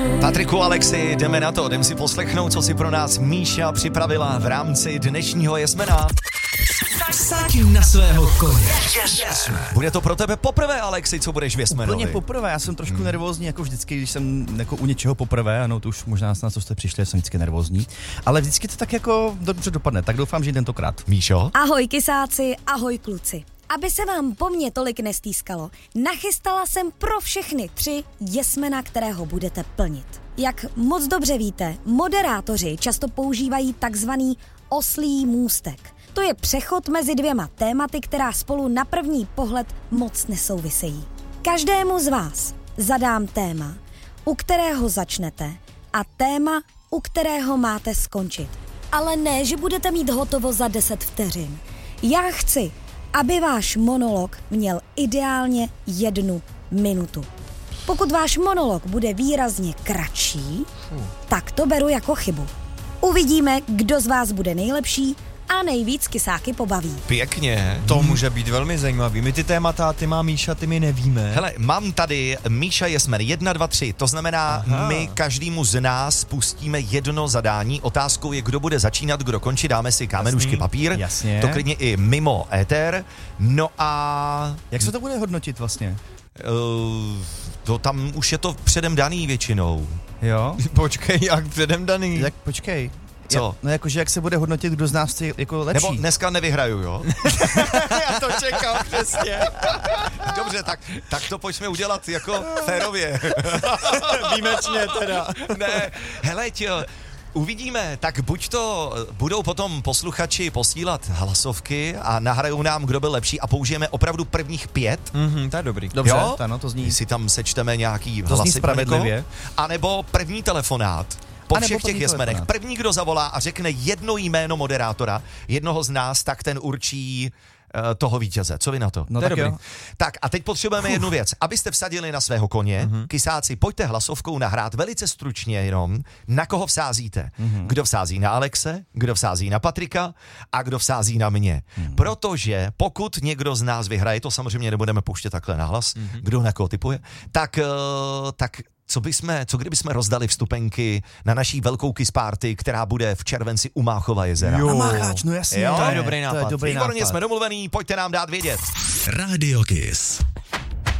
Patriku, Alexi, jdeme na to, jdem si poslechnout, co si pro nás Míša připravila v rámci dnešního Jesmena. Vsaď na svého koně. Bude to pro tebe poprvé, Alexi, co budeš v Jesmenovi? Úplně poprvé, já jsem trošku nervózní, jako vždycky, když jsem jako u něčeho poprvé, ano, to už možná na co jste přišli, jsem vždycky nervózní, ale vždycky to tak jako dobře dopadne, tak doufám, že i tentokrát. Míšo? Ahoj kysáci, ahoj kluci. Aby se vám po mně tolik nestýskalo, nachystala jsem pro všechny 3 jesmena, kterého budete plnit. Jak moc dobře víte, moderátoři často používají takzvaný oslí můstek. To je přechod mezi 2 tématy, která spolu na první pohled moc nesouvisejí. Každému z vás zadám téma, u kterého začnete, a téma, u kterého máte skončit. Ale ne, že budete mít hotovo za 10 vteřin. Já chci, aby váš monolog měl ideálně 1 minutu. Pokud váš monolog bude výrazně kratší, tak to beru jako chybu. Uvidíme, kdo z vás bude nejlepší a nejvíc kysáky pobaví. Pěkně. To může být velmi zajímavý. My ty témata, ty má Míša, ty my nevíme. Hele, mám tady Míša Jesmen 1, 2, 3, to znamená, my každému z nás pustíme 1 zadání. Otázkou je, kdo bude začínat, kdo končí, dáme si kámenušky, papír. Jasně. To klidně i mimo éter. No a... Jak se to bude hodnotit vlastně? To tam už je to předem daný většinou. Jo? Počkej, jak předem daný. Jak, počkej. Co? No jakože jak se bude hodnotit, kdo z nás je jako lepší. Nebo dneska nevyhraju, jo? Já to čekal přesně. Dobře, tak to pojďme udělat jako férově. Výjimečně teda. Ne, hele, uvidíme, tak buď to budou potom posluchači posílat hlasovky a nahrajou nám, kdo byl lepší a použijeme opravdu prvních 5. To je dobrý. Dobře, jo? ano, to zní. Si tam sečteme nějaký To zní hlasy. spravedlivě. A nebo první telefonát. Po všech těch jesmenech. První, kdo zavolá a řekne 1 jméno moderátora, jednoho z nás, tak ten určí toho vítěze. Co vy na to? No To je tak dobrý. jo. Tak a teď potřebujeme jednu věc. Abyste vsadili na svého koně, kysáci, pojďte hlasovkou nahrát velice stručně jenom, na koho vsázíte. Kdo vsází na Alexe, kdo vsází na Patrika a kdo vsází na mě. Protože pokud někdo z nás vyhraje, to samozřejmě nebudeme pouštět takhle nahlas, kdo na koho tipuje, tak co kdybychom rozdali vstupenky na naší velkou kiss party, která bude v červenci u Máchova jezera. A Mácháč, no jasně. Jo, to je dobrý nápad. To je dobrý Výborně, nápad. jsme domluvený, pojďte nám dát vědět. Radio Kiss.